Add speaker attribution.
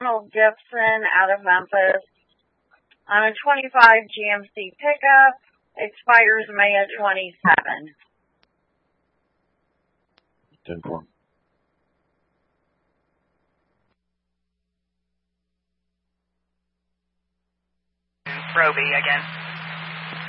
Speaker 1: Donald Gibson out of Memphis on a 25 GMC pickup. Expires May of 27.
Speaker 2: 10-4.
Speaker 3: Roby again.